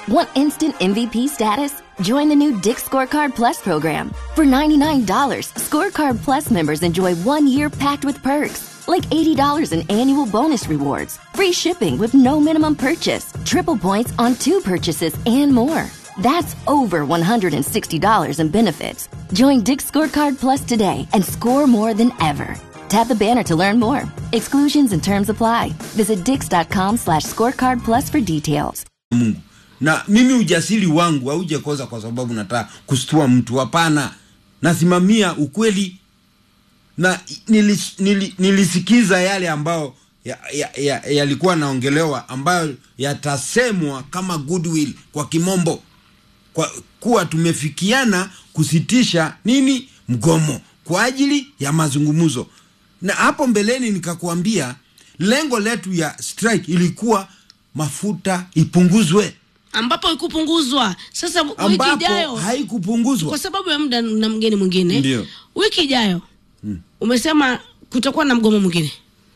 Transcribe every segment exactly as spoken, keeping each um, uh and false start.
Want instant M V P status? Join the new Dick's Scorecard Plus program. For ninety-nine dollars, Scorecard Plus members enjoy one year packed with perks, like eighty dollars in annual bonus rewards, free shipping with no minimum purchase, triple points on two purchases, and more. That's over one hundred sixty dollars in benefits. Join Dick's Scorecard Plus today and score more than ever. Tap the banner to learn more. Exclusions and terms apply. Visit dix.com slash scorecard plus for details. Mungu. Na mimi ujasiri wangu hauje koza kwa sababu nataka kustua mtu, hapana. Nasimamia ukweli na nilis, nilis, nilisikiza yale ambao yalikuwa ya, ya, ya naongelewa ambayo yatasemwa kama goodwill kwa kimombo, kwa kuwa tumefikiana kusitisha nini mgomo kwa ajili ya mazungumzo. Na hapo mbeleni nikakwambia lengo letu ya strike ilikuwa mafuta ipunguzwe, ambapo ikupunguzwa. Sasa wiki ijayo haikupunguzwa kwa sababu ya muda na mgeni mwingine. Ndio. Wiki ijayo hmm. umesema kutakuwa na mgomo mwingine.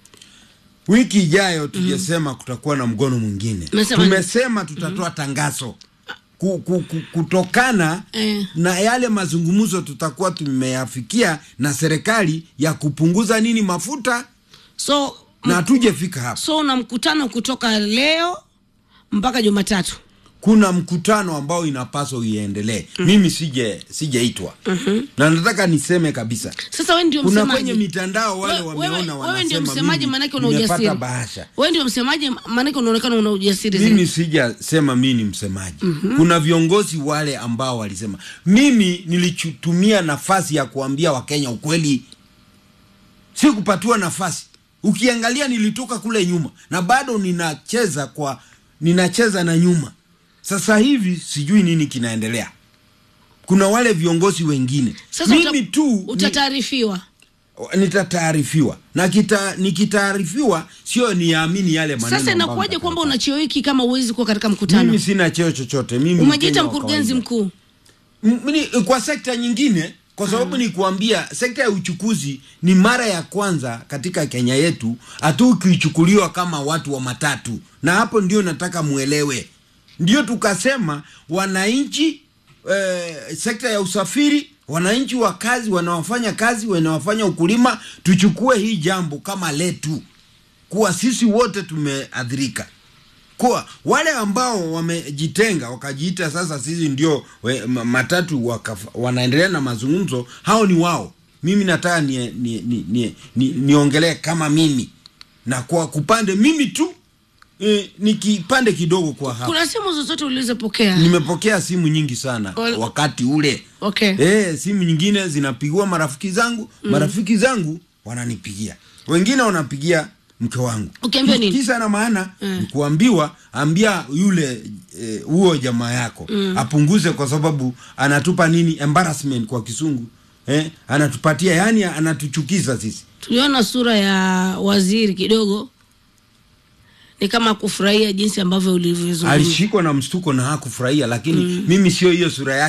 Wiki ijayo tujesema mm. kutakuwa na mgomo mwingine. Tumesema tutatoa mm. tangazo kutokana eh. na yale mazungumzo tutakuwa tumeyafikia na serikali ya kupunguza nini mafuta. So na tujefika hapa. So na mkutano kutoka leo mpaka Jumatatu. Kuna mkutano ambao inapaswa iendelee. Mm. Mimi sije sijaitwa. Mm-hmm. Na nataka niseme kabisa. Sasa wewe ndio msemaji. Kuna kwenye mitandao wale we, wameona wanasema. Wewe ndio msemaji maana yake una ujasiri. Wewe ndio msemaji maana yake unaonekana una ujasiri. Mimi sijasema mimi ni msemaji. Mm-hmm. Kuna viongozi wale ambao walisema. Mimi nilichutumia nafasi ya kuambia Wakenya ukweli. Si kupatiwa nafasi. Ukiangalia nilitoka kule nyuma na bado ninacheza kwa ninacheza na nyuma. Sasa hivi sijui nini kinaendelea. Kuna wale viongozi wengine. Sasa mimi tu utataarifiwa. Ni, nitataarifiwa. Na kita nikitaarifiwa sio niamini yale maneno. Sasa inakuwaje kwamba una cheo hiki kama uwezi kuwa katika mkutano? Mimi sina cheo chochote. Mimi umejiita mkurugenzi mkuu. Mimi kwa sekta nyingine kwa sababu ni kuambia sekta ya uchukuzi ni mara ya kwanza katika Kenya yetu atu kichukuliwa kama watu wa matatu. Na hapo ndio nataka muelewe. Ndio tukasema wananchi eh, sekta ya usafiri, wananchi wa kazi, wanaofanya kazi, wanaofanya ukulima, tuchukue hii jambo kama letu. Kuwa sisi wote tumeadhirika. Kwa wale ambao wamejitenga wakajiita sasa sisi ndio we, matatu waka, wanaendelea na mazungumzo, hao ni wao. Mimi nataka ni ni ni, ni, ni niongelee kama mimi. Na kwa kupande mimi tu E, nikipande kidogo kwa hapa. Kuna simu zozote ulizopokea? Nimepokea simu nyingi sana All... wakati ule. Okay. Eh, simu nyingine zinapigwa marafiki zangu, mm. marafiki zangu wananipigia. Wengine wanapigia mke wangu. Ukiambia nini? Kisa na maana mm. kuambiwa ambia yule huo e, jamaa yako mm. apunguze kwa sababu anatupa nini embarrassment kwa Kisungu. Eh, anatupatia yani anatuchukiza sisi. Tuliona sura ya waziri kidogo ni kama kufurahia jinsi ambavyo ulivyozungumza. Alishikwa na mshtuko na hakufurahia, lakini mm. mimi sio hiyo sura yake.